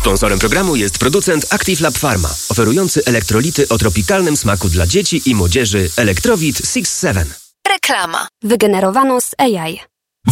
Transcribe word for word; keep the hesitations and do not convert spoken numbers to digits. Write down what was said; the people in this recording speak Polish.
Sponsorem programu jest producent Active Lab Pharma, oferujący elektrolity o tropikalnym smaku dla dzieci i młodzieży Electrowit six seven. Reklama. Wygenerowano z A I.